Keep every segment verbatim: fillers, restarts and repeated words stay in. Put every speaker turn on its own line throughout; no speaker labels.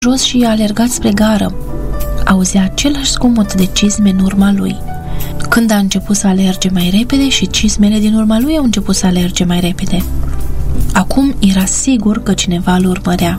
jos și a alergat spre gară. Auzea același zgomot de cizme în urma lui. Când a început să alerge mai repede și cizmele din urma lui au început să alerge mai repede. Acum era sigur că cineva îl urmărea.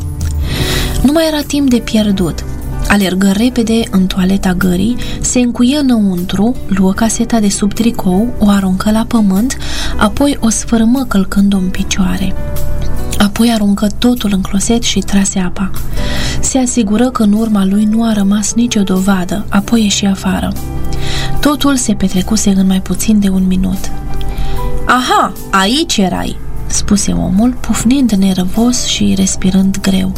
Nu mai era timp de pierdut. Alergă repede în toaleta gării, se încuie înăuntru, luă caseta de sub tricou, o aruncă la pământ, apoi o sfărâmă călcând-o în picioare. Apoi aruncă totul în closet și trase apa. Se asigură că în urma lui nu a rămas nicio dovadă, apoi ieși afară. Totul se petrecuse în mai puțin de un minut. "Aha, aici erai!" spuse omul, pufnind nervos și respirând greu.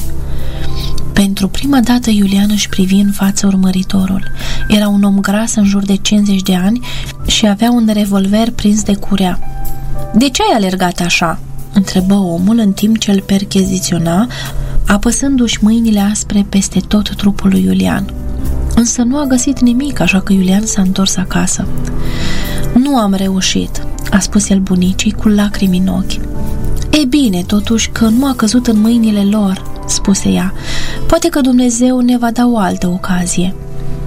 Pentru prima dată Iulian își privi în față urmăritorul. Era un om gras în jur de cincizeci de ani și avea un revolver prins de curea. "De ce ai alergat așa?" întrebă omul în timp ce îl percheziționa, apăsându-și mâinile aspre peste tot trupul lui Iulian. Însă nu a găsit nimic, așa că Iulian s-a întors acasă. "Nu am reușit," a spus el bunicii cu lacrimi în ochi. "E bine, totuși, că nu a căzut în mâinile lor," spuse ea. "Poate că Dumnezeu ne va da o altă ocazie."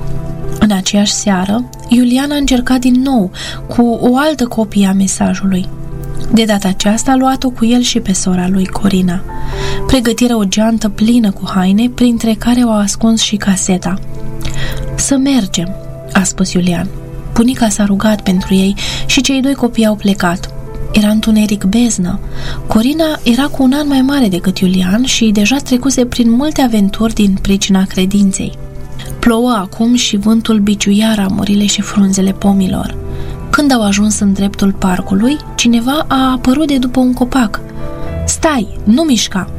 În aceeași seară, Iulian a încercat din nou cu o altă copie a mesajului. De data aceasta a luat-o cu el și pe sora lui, Corina. Pregătiră o geantă plină cu haine, printre care au ascuns și caseta. "Să mergem," a spus Iulian. Bunica s-a rugat pentru ei și cei doi copii au plecat. Era întuneric beznă. Corina era cu un an mai mare decât Iulian și deja trecuse prin multe aventuri din pricina credinței. Plouă acum și vântul biciuia ramurile și frunzele pomilor. Când au ajuns în dreptul parcului, cineva a apărut de după un copac. "Stai, nu mișca!"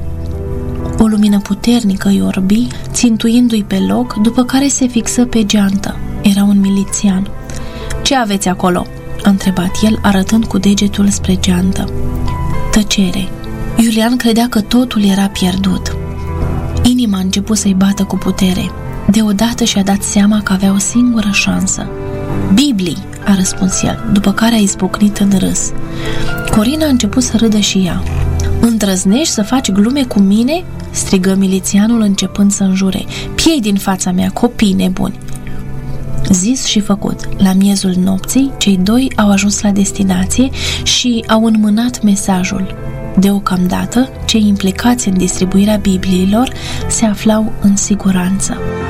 O lumină puternică îi orbi, țintuindu-i pe loc, după care se fixă pe geantă. Era un milițian. "Ce aveți acolo?" a întrebat el, arătând cu degetul spre geantă. Tăcere. Iulian credea că totul era pierdut. Inima a început să-i bată cu putere. Deodată și-a dat seama că avea o singură șansă. "Biblii!" a răspuns el, după care a izbucnit în râs. Corina a început să râdă și ea. "Îndrăznești să faci glume cu mine?" strigă milițianul începând să înjure. "Piei din fața mea, copii nebuni!" Zis și făcut. La miezul nopții, cei doi au ajuns la destinație și au înmânat mesajul. Deocamdată, cei implicați în distribuirea Bibliilor se aflau în siguranță.